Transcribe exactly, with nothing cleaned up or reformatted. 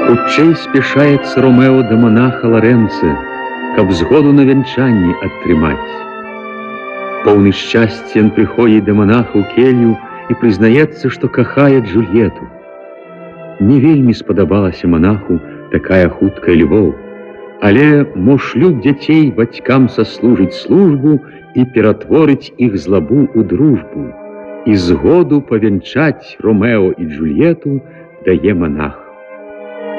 Хутчэй спяшаецца Ромео да монаха Лорэнца, каб згоду на вянчанне атрымаць. Поўны шчасця ён прыходзіць да монаха ў келью і прызнаецца, што кахае Джульету. Не вельмі спадабалася монаху такая хуткая любоў, але мо шлюб дзяцей бацькам саслужыць службу і ператворыць іх злабу ў дружбу, і згоду павянчаць Ромео і Джульету дае монах.